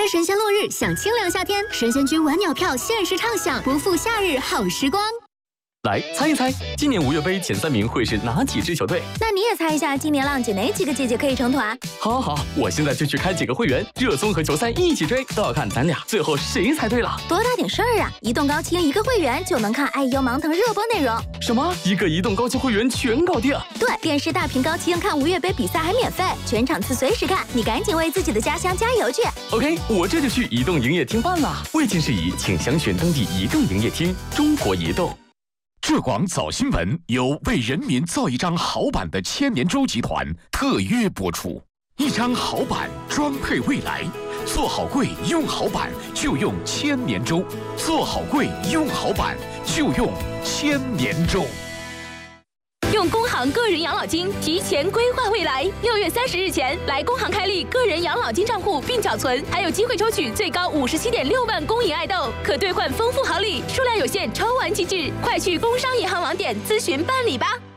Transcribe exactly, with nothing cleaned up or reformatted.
神仙落日享清凉夏天，神仙君晚鸟票限时畅享，不负夏日好时光。 来猜一猜，今年五月杯前三名会是哪几支球队？ 那你也猜一下，今年浪姐哪几个姐姐可以成团？ 好好好，我现在就去开几个会员，热搜和球赛一起追，都要看咱俩最后谁猜对了。 多大点事儿啊！移动高清一个会员就能看爱优芒腾热播内容。 什么？一个移动高清会员全搞定？ 对，电视大屏高清看五月杯比赛还免费，全场次随时看，你赶紧为自己的家乡加油去 ！OK， 我这就去移动营业厅办了。未经事宜，请详询当地移动营业厅。中国移动。 浙广早新闻由为人民造一张好板的千年舟集团特约播出。一张好板装配未来，做好柜用好板就用千年舟，做好柜用好板就用千年舟。 用工行个人养老金提前规划未来。六月三十日前来工行开立个人养老金账户并缴存，还有机会抽取最高五十七点六万公银爱豆，可兑换丰富好礼，数量有限，抽完即止。快去工商银行网点咨询办理吧。